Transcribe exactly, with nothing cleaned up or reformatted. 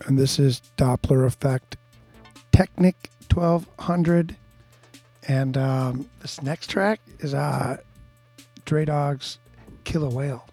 And this is Doppler Effect Technic twelve hundred. And um, this next track is uh, Dre Dog's Killer Whale.